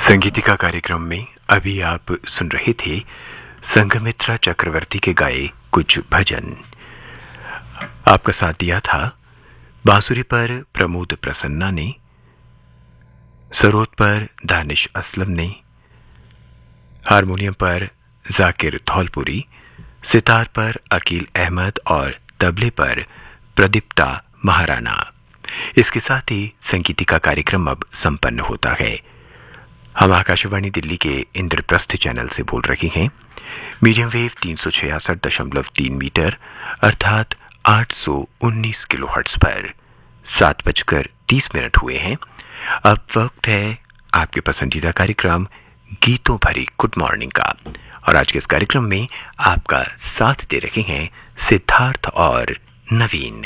संगीतिका कार्यक्रम में अभी आप सुन रहे थे संघमित्रा चक्रवर्ती के गाए कुछ भजन। आपका साथ दिया था बांसुरी पर प्रमोद प्रसन्ना ने, सरोद पर दानिश असलम ने, हारमोनियम पर जाकिर धौलपुरी, सितार पर अकील अहमद और तबले पर प्रदीप्ता महाराणा। इसके साथ ही संगीतिका कार्यक्रम अब संपन्न होता है। हम आकाशवाणी दिल्ली के इंद्रप्रस्थ चैनल से बोल रहे हैं। मीडियम वेव 366.3 मीटर अर्थात 819 किलोहर्ट्ज पर 7:30 हुए हैं। अब वक्त है आपके पसंदीदा कार्यक्रम गीतों भरी गुड मॉर्निंग का, और आज के इस कार्यक्रम में आपका साथ दे रहे हैं सिद्धार्थ और नवीन।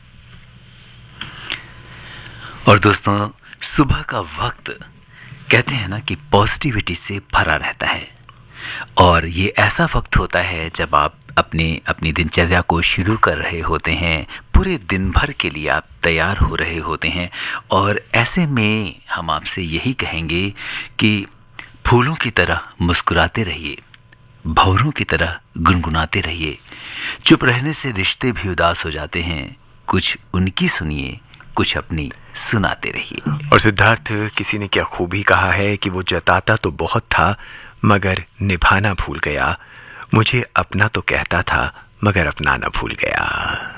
और दोस्तों, सुबह का वक्त कहते हैं ना कि पॉजिटिविटी से भरा रहता है, और ये ऐसा वक्त होता है जब आप अपनी दिनचर्या को शुरू कर रहे होते हैं। पूरे दिन भर के लिए आप तैयार हो रहे होते हैं, और ऐसे में हम आपसे यही कहेंगे कि फूलों की तरह मुस्कुराते रहिए, भंवरों की तरह गुनगुनाते रहिए। चुप रहने से रिश्ते भी उदास हो जाते हैं। कुछ उनकी सुनिए, कुछ अपनी सुनाते रहिए। और सिद्धार्थ, किसी ने क्या खूबी कहा है कि वो जताता तो बहुत था मगर निभाना भूल गया। मुझे अपना तो कहता था मगर अपनाना भूल गया।